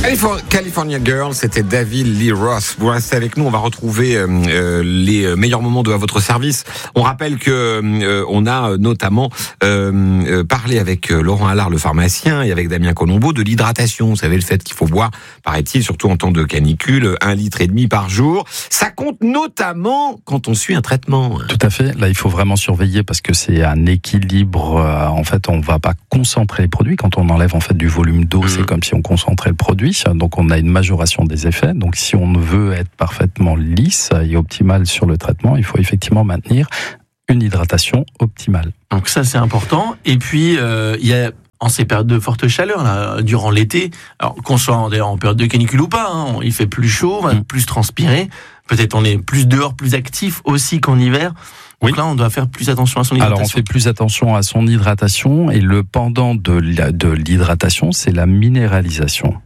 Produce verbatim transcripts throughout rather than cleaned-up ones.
California Girl, c'était David Lee Roth. Vous restez avec nous, on va retrouver euh, les meilleurs moments de à votre service. On rappelle que euh, on a notamment euh, parlé avec Laurent Allard, le pharmacien, et avec Damien Colombo de l'hydratation. Vous savez, le fait qu'il faut boire, paraît-il, surtout en temps de canicule, un litre et demi par jour. Ça compte notamment quand on suit un traitement. Tout à fait. Là, il faut vraiment surveiller parce que c'est un équilibre. En fait, on va pas concentrer les produits. Quand on enlève en fait du volume d'eau, mmh. c'est comme si on concentrait le produit. Donc on a une majoration des effets. Donc si on veut être parfaitement lisse et optimal sur le traitement, il faut effectivement maintenir une hydratation optimale. Donc ça c'est important. Et puis euh, il y a en ces périodes de forte chaleur, là, durant l'été, alors qu'on soit en, en période de canicule ou pas, hein, il fait plus chaud, on va mmh. plus transpirer. Peut-être on est plus dehors, plus actif aussi qu'en hiver. Donc oui. là, on doit faire plus attention à son hydratation. Alors, on fait plus attention à son hydratation et le pendant de, la, de l'hydratation, c'est la minéralisation.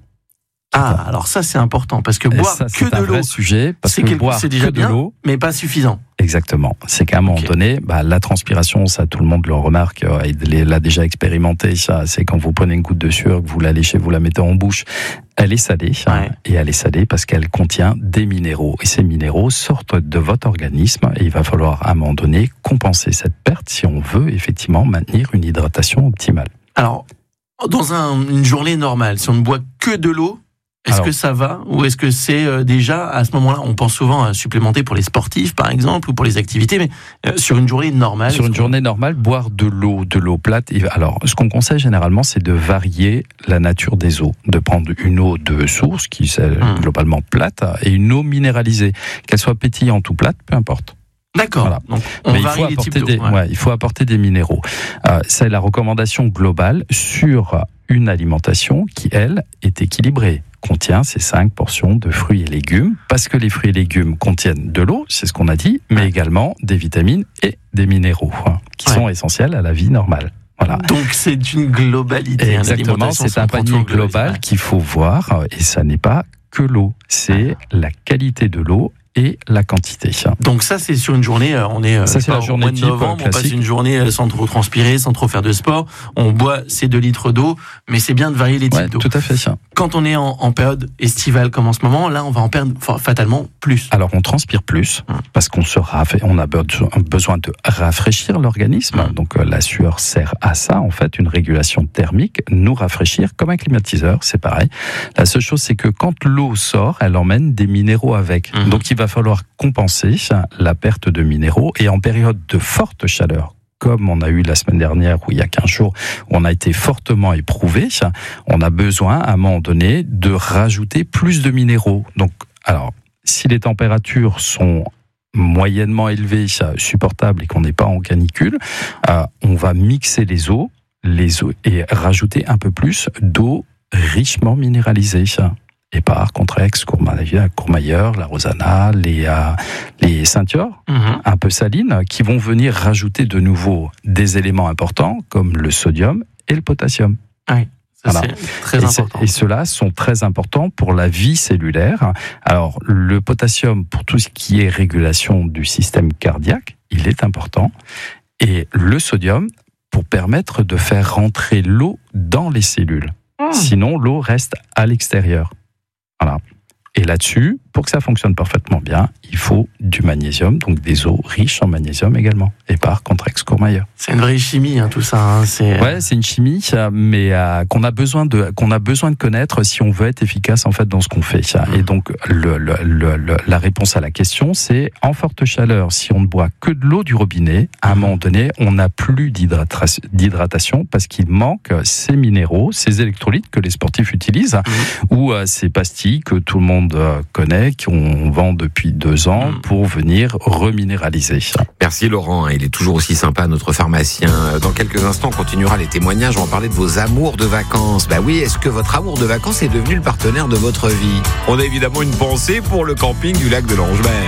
Ah, alors ça c'est important parce que boire ça, que de un l'eau, vrai sujet, parce c'est, que quelque, boire c'est déjà que bien, de l'eau, mais pas suffisant. Exactement. C'est qu'à un moment okay. donné, bah, la transpiration, ça tout le monde le remarque, euh, il l'a déjà expérimenté. Ça, c'est quand vous prenez une goutte de sueur, que vous la léchez, vous la mettez en bouche, elle est salée ouais. hein, et elle est salée parce qu'elle contient des minéraux et ces minéraux sortent de votre organisme et il va falloir à un moment donné compenser cette perte si on veut effectivement maintenir une hydratation optimale. Alors, dans un, une journée normale, si on ne boit que de l'eau, est-ce Alors, que ça va ou est-ce que c'est euh, déjà à ce moment-là, on pense souvent à supplémenter pour les sportifs par exemple ou pour les activités, mais euh, sur une journée normale. Sur une journée normale, boire de l'eau, de l'eau plate. Alors, ce qu'on conseille généralement, c'est de varier la nature des eaux, de prendre une eau de source qui est mmh. globalement plate et une eau minéralisée, qu'elle soit pétillante ou plate, peu importe. D'accord. Voilà. Donc, on Mais varie il faut les apporter types des, d'eau. Ouais. Ouais, il faut apporter des minéraux. Euh, c'est la recommandation globale sur une alimentation qui, elle, est équilibrée. Contient ces cinq portions de fruits et légumes, parce que les fruits et légumes contiennent de l'eau, c'est ce qu'on a dit, mais ouais. également des vitamines et des minéraux, hein, qui ouais. sont essentiels à la vie normale. Voilà. Donc c'est une globalité. Exactement, c'est un panier global qu'il faut voir, et ça n'est pas que l'eau, c'est ah. la qualité de l'eau et la quantité. Donc ça c'est sur une journée, on est ça, c'est pas, la journée au mois de novembre, on passe une journée sans trop transpirer, sans trop faire de sport, on boit ces deux litres d'eau, mais c'est bien de varier les types ouais, d'eau. Tout à fait. Ça. Quand on est en, en période estivale comme en ce moment, là on va en perdre fatalement plus. Alors on transpire plus, hum. parce qu'on se raffa- on a besoin de rafraîchir l'organisme, hum. donc la sueur sert à ça en fait, une régulation thermique, nous rafraîchir comme un climatiseur, c'est pareil. La seule chose c'est que quand l'eau sort, elle emmène des minéraux avec, hum. donc il va falloir compenser la perte de minéraux et en période de forte chaleur, comme on a eu la semaine dernière ou il y a quinze jours, où on a été fortement éprouvé, on a besoin à un moment donné de rajouter plus de minéraux. Donc, alors, si les températures sont moyennement élevées, supportables et qu'on n'est pas en canicule, euh, on va mixer les eaux, les eaux et rajouter un peu plus d'eau richement minéralisée. Épars, Contrex, Courmayeur, la Rosanna, les, euh, les Saint-Yor, mmh. un peu salines, qui vont venir rajouter de nouveau des éléments importants comme le sodium et le potassium. Oui, ça voilà. c'est très et important. C'est, et ceux-là sont très importants pour la vie cellulaire. Alors, le potassium, pour tout ce qui est régulation du système cardiaque, il est important. Et le sodium, pour permettre de faire rentrer l'eau dans les cellules. Mmh. Sinon, l'eau reste à l'extérieur. Voilà. Et là-dessus, pour que ça fonctionne parfaitement bien, il faut du magnésium, donc des eaux riches en magnésium également. Et par Contrex, Courmayeur. C'est une vraie chimie, hein, tout ça. Hein, c'est... Ouais, c'est une chimie, mais euh, qu'on a besoin de qu'on a besoin de connaître si on veut être efficace en fait dans ce qu'on fait. Mmh. Et donc le, le, le, le, la réponse à la question, c'est en forte chaleur, si on ne boit que de l'eau du robinet, à un mmh. moment donné, on n'a plus d'hydratation, d'hydratation parce qu'il manque ces minéraux, ces électrolytes que les sportifs utilisent, mmh. ou euh, ces pastilles que tout le monde euh, connaît, qu'on vend depuis deux ans mmh. pour venir reminéraliser. Merci Laurent, il est toujours aussi sympa notre pharmacien. Dans quelques instants, on continuera les témoignages, on va parler de vos amours de vacances. Bah oui, est-ce que votre amour de vacances est devenu le partenaire de votre vie ? On a évidemment une pensée pour le camping du lac de Langemer.